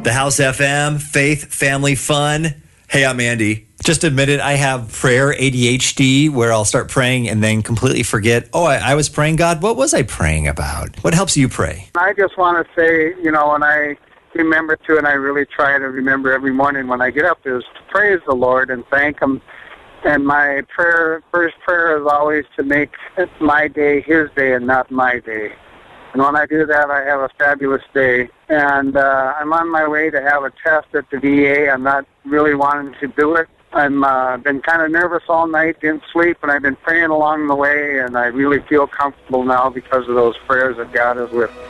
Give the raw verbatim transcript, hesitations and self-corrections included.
The House F M, Faith, Family, Fun. Hey, I'm Andy. Just admit it, I have prayer A D H D where I'll start praying and then completely forget, oh, I, I was praying, God, what was I praying about? What helps you pray? I just want to say, you know, when I remember to, and I really try to remember every morning when I get up, is to praise the Lord and thank Him. And my prayer, first prayer is always to make my day His day and not my day. And when I do that, I have a fabulous day. And uh, I'm on my way to have a test at the V A. I'm not really wanting to do it. I've uh, been kind of nervous all night, didn't sleep, and I've been praying along the way, and I really feel comfortable now because of those prayers that God is with.